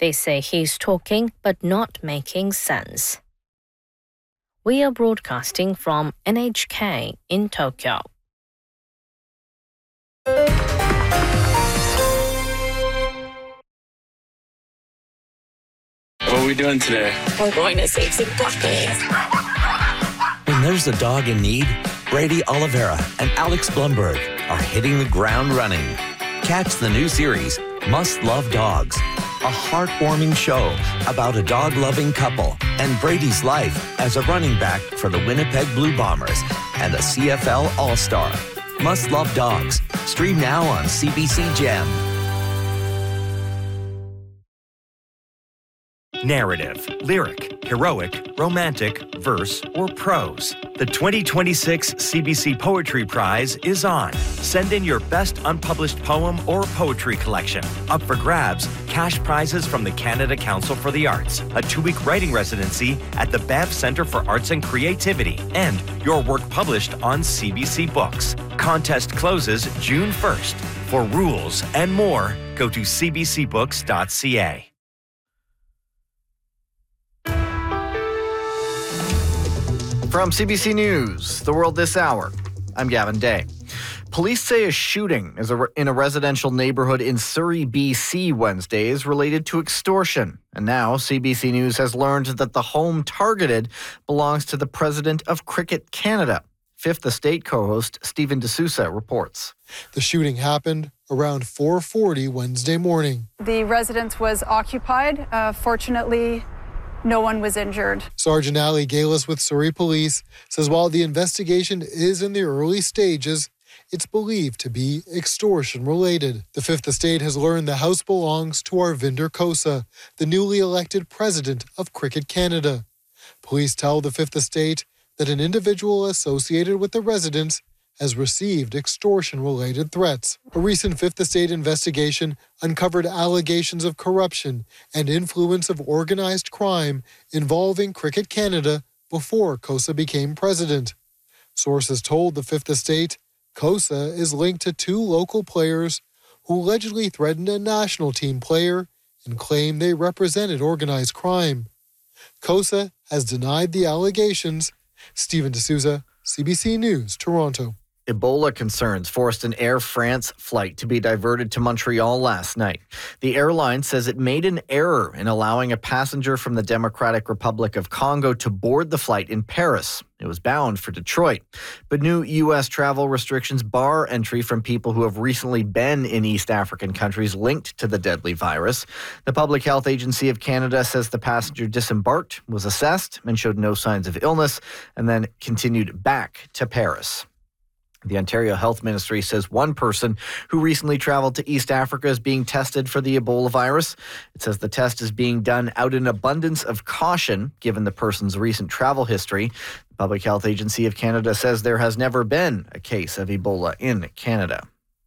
They say he's talking but not making sense. We are broadcasting from NHK in Tokyo. What are we doing today? We're going to save some puppies. When there's a dog in need, Brady Oliveira and Alex Blumberg are hitting the ground running. Catch the new series, Must Love Dogs, a heartwarming show about a dog-loving couple and Brady's life as a running back for the Winnipeg Blue Bombers and a CFL All-Star. Must Love Dogs. Stream now on CBC Gem. Narrative, lyric, heroic, romantic, verse, or prose. The 2026 CBC Poetry Prize is on. Send in your best unpublished poem or poetry collection. Up for grabs, cash prizes from the Canada Council for the Arts, a 2-week writing residency at the Banff Centre for Arts and Creativity, and your work published on CBC Books. Contest closes June 1st. For rules and more, go to cbcbooks.ca. From CBC News, The World This Hour, I'm Gavin Day. Police say a shooting in a residential neighborhood in Surrey, BC Wednesday is related to extortion. And now CBC News has learned that the home targeted belongs to the president of Cricket Canada. Fifth Estate co-host Stephen D'Souza reports. The shooting happened around 4:40 Wednesday morning. The residence was occupied. Fortunately, no one was injured. Sergeant Ali Galis with Surrey Police says while the investigation is in the early stages, it's believed to be extortion related. The Fifth Estate has learned the house belongs to Arvinder Kosa, the newly elected president of Cricket Canada. Police tell the Fifth Estate that an individual associated with the residence has received extortion-related threats. A recent Fifth Estate investigation uncovered allegations of corruption and influence of organized crime involving Cricket Canada before Kosa became president. Sources told the Fifth Estate Kosa is linked to 2 local players who allegedly threatened a national team player and claim they represented organized crime. Kosa has denied the allegations. Stephen D'Souza, CBC News, Toronto. Ebola concerns forced an Air France flight to be diverted to Montreal last night. The airline says it made an error in allowing a passenger from the Democratic Republic of Congo to board the flight in Paris. It was bound for Detroit. But new U.S. travel restrictions bar entry from people who have recently been in East African countries linked to the deadly virus. The Public Health Agency of Canada says the passenger disembarked, was assessed, and showed no signs of illness, and then continued back to Paris. The Ontario Health Ministry says one person who recently traveled to East Africa is being tested for the Ebola virus. It says the test is being done out in abundance of caution, given the person's recent travel history. The Public Health Agency of Canada says there has never been a case of Ebola in Canada.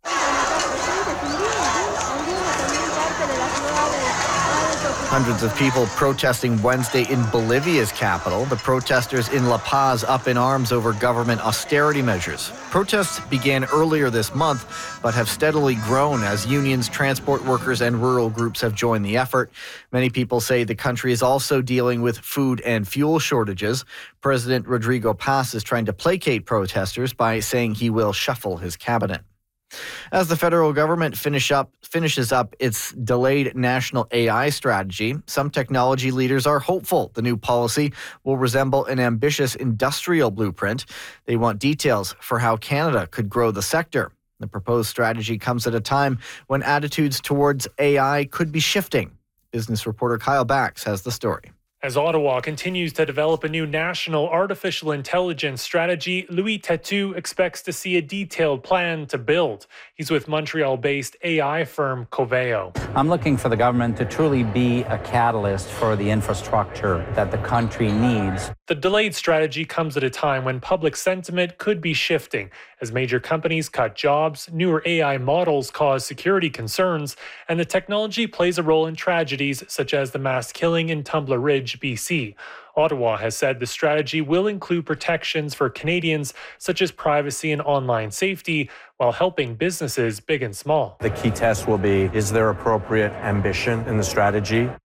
Hundreds of people protesting Wednesday in Bolivia's capital. The protesters in La Paz up in arms over government austerity measures. Protests began earlier this month, but have steadily grown as unions, transport workers, and rural groups have joined the effort. Many people say the country is also dealing with food and fuel shortages. President Rodrigo Paz is trying to placate protesters by saying he will shuffle his cabinet. As the federal government finishes up its delayed national AI strategy, some technology leaders are hopeful the new policy will resemble an ambitious industrial blueprint. They want details for how Canada could grow the sector. The proposed strategy comes at a time when attitudes towards AI could be shifting. Business reporter Kyle Bax has the story. As Ottawa continues to develop a new national artificial intelligence strategy, Louis Têtu expects to see a detailed plan to build. He's with Montreal-based AI firm Coveo. I'm looking for the government to truly be a catalyst for the infrastructure that the country needs. The delayed strategy comes at a time when public sentiment could be shifting as major companies cut jobs, newer AI models cause security concerns, and the technology plays a role in tragedies such as the mass killing in Tumbler Ridge, BC. Ottawa has said the strategy will include protections for Canadians, such as privacy and online safety, while helping businesses big and small. The key test will be, is there appropriate ambition in the strategy?